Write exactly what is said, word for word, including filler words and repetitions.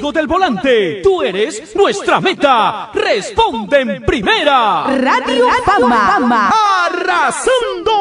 fanático del volante. Tú eres nuestra meta. Responde en primera. Radio Fama. Arrasando.